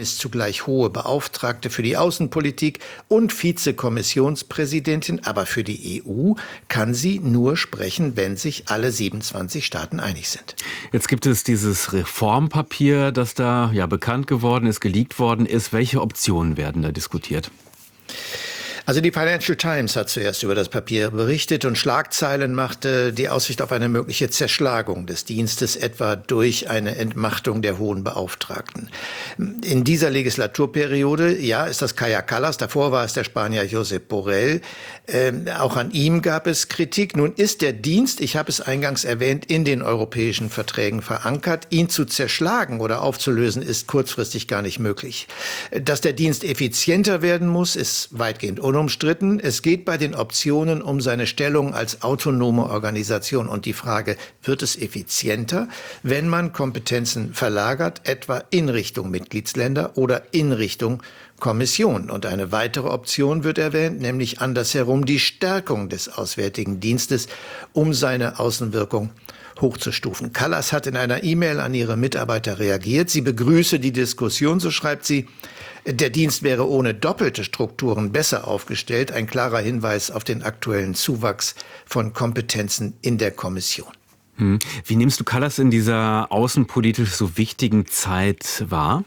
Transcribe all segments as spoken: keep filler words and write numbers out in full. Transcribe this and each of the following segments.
ist zugleich hohe Beauftragte für die Außenpolitik und Vizekommissionspräsidentin. Aber für die E U kann sie nur sprechen, wenn sich alle siebenundzwanzig Staaten einig sind. Jetzt gibt es dieses Reformpapier, das da ja bekannt geworden ist, geleakt worden ist. Welche Optionen werden da diskutiert? Also die Financial Times hat zuerst über das Papier berichtet und Schlagzeilen machte die Aussicht auf eine mögliche Zerschlagung des Dienstes, etwa durch eine Entmachtung der hohen Beauftragten. In dieser Legislaturperiode, ja, ist das Kaja Kallas, davor war es der Spanier Josep Borrell. Ähm, auch an ihm gab es Kritik. Nun ist der Dienst, ich habe es eingangs erwähnt, in den europäischen Verträgen verankert. Ihn zu zerschlagen oder aufzulösen, ist kurzfristig gar nicht möglich. Dass der Dienst effizienter werden muss, ist weitgehend unumstritten. Es geht bei den Optionen um seine Stellung als autonome Organisation und die Frage, wird es effizienter, wenn man Kompetenzen verlagert, etwa in Richtung Mitgliedsländer oder in Richtung Kommission. Und eine weitere Option wird erwähnt, nämlich andersherum die Stärkung des Auswärtigen Dienstes, um seine Außenwirkung hochzustufen. Kallas hat in einer E-Mail an ihre Mitarbeiter reagiert. Sie begrüße die Diskussion, so schreibt sie. Der Dienst wäre ohne doppelte Strukturen besser aufgestellt. Ein klarer Hinweis auf den aktuellen Zuwachs von Kompetenzen in der Kommission. Hm. Wie nimmst du Kallas in dieser außenpolitisch so wichtigen Zeit wahr?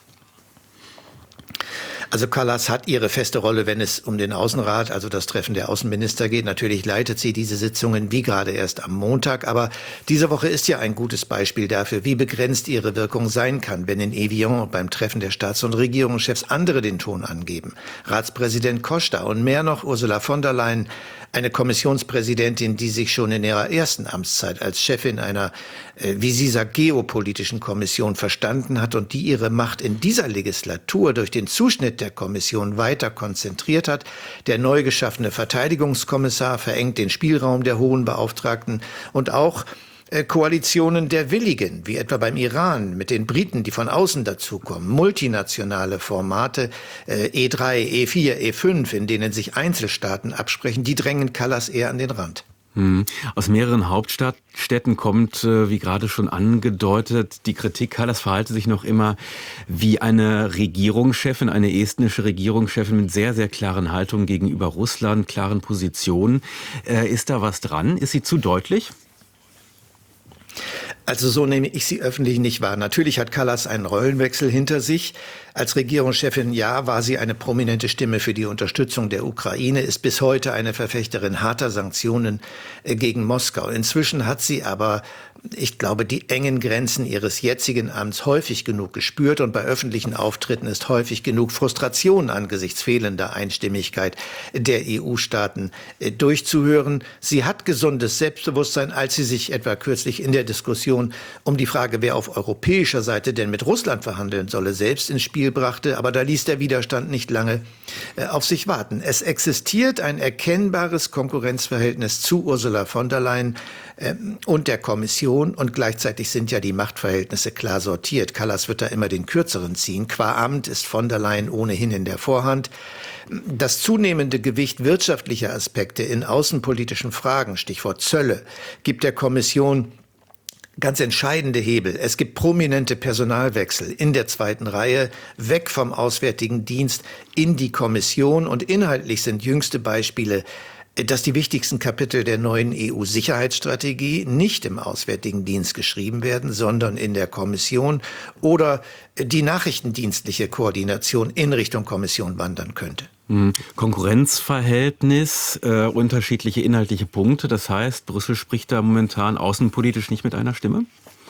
Also Kallas hat ihre feste Rolle, wenn es um den Außenrat, also das Treffen der Außenminister geht. Natürlich leitet sie diese Sitzungen wie gerade erst am Montag. Aber diese Woche ist ja ein gutes Beispiel dafür, wie begrenzt ihre Wirkung sein kann, wenn in Evian beim Treffen der Staats- und Regierungschefs andere den Ton angeben. Ratspräsident Costa und mehr noch Ursula von der Leyen, eine Kommissionspräsidentin, die sich schon in ihrer ersten Amtszeit als Chefin einer, äh, wie sie sagt, geopolitischen Kommission verstanden hat und die ihre Macht in dieser Legislatur durch den Zuschnitt der Kommission weiter konzentriert hat. Der neu geschaffene Verteidigungskommissar verengt den Spielraum der hohen Beauftragten und auch Koalitionen der Willigen, wie etwa beim Iran mit den Briten, die von außen dazukommen, multinationale Formate, äh, E drei, E vier, E fünf, in denen sich Einzelstaaten absprechen, die drängen Kallas eher an den Rand. Hm. Aus mehreren Hauptstädten kommt, wie gerade schon angedeutet, die Kritik, Kallas verhalte sich noch immer wie eine Regierungschefin, eine estnische Regierungschefin mit sehr, sehr klaren Haltungen gegenüber Russland, klaren Positionen. Äh, ist da was dran? Ist sie zu deutlich? Also so nehme ich sie öffentlich nicht wahr. Natürlich hat Kallas einen Rollenwechsel hinter sich. Als Regierungschefin, ja, war sie eine prominente Stimme für die Unterstützung der Ukraine, ist bis heute eine Verfechterin harter Sanktionen gegen Moskau. Inzwischen hat sie aber, ich glaube, die engen Grenzen ihres jetzigen Amts häufig genug gespürt und bei öffentlichen Auftritten ist häufig genug Frustration angesichts fehlender Einstimmigkeit der E U-Staaten durchzuhören. Sie hat gesundes Selbstbewusstsein, als sie sich etwa kürzlich in der Diskussion um die Frage, wer auf europäischer Seite denn mit Russland verhandeln solle, selbst ins Spiel brachte. Aber da ließ der Widerstand nicht lange äh, auf sich warten. Es existiert ein erkennbares Konkurrenzverhältnis zu Ursula von der Leyen äh, und der Kommission und gleichzeitig sind ja die Machtverhältnisse klar sortiert. Kallas wird da immer den Kürzeren ziehen. Qua Amt ist von der Leyen ohnehin in der Vorhand. Das zunehmende Gewicht wirtschaftlicher Aspekte in außenpolitischen Fragen, Stichwort Zölle, gibt der Kommission ganz entscheidende Hebel. Es gibt prominente Personalwechsel in der zweiten Reihe, weg vom Auswärtigen Dienst in die Kommission. Und inhaltlich sind jüngste Beispiele, dass die wichtigsten Kapitel der neuen E U-Sicherheitsstrategie nicht im Auswärtigen Dienst geschrieben werden, sondern in der Kommission oder die nachrichtendienstliche Koordination in Richtung Kommission wandern könnte. Konkurrenzverhältnis, äh, unterschiedliche inhaltliche Punkte. Das heißt, Brüssel spricht da momentan außenpolitisch nicht mit einer Stimme?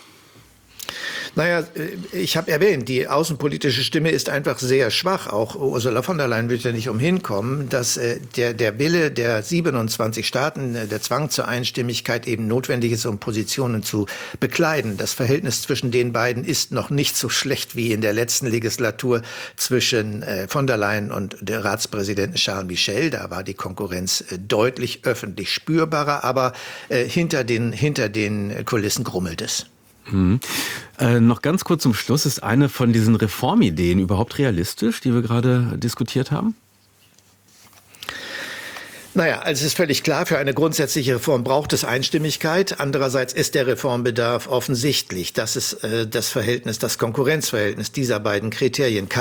Naja, ich habe erwähnt, die außenpolitische Stimme ist einfach sehr schwach. Auch Ursula von der Leyen wird ja nicht umhin kommen, dass äh, der, der Wille der siebenundzwanzig Staaten, äh, der Zwang zur Einstimmigkeit eben notwendig ist, um Positionen zu bekleiden. Das Verhältnis zwischen den beiden ist noch nicht so schlecht wie in der letzten Legislatur zwischen äh, von der Leyen und der Ratspräsidenten Charles Michel. Da war die Konkurrenz äh, deutlich öffentlich spürbarer, aber äh, hinter den, hinter den Kulissen grummelt es. Hm. Äh, noch ganz kurz zum Schluss, ist eine von diesen Reformideen überhaupt realistisch, die wir gerade diskutiert haben? Naja, also es ist völlig klar, für eine grundsätzliche Reform braucht es Einstimmigkeit. Andererseits ist der Reformbedarf offensichtlich. Das ist äh, das Verhältnis, das Konkurrenzverhältnis dieser beiden Kriterien.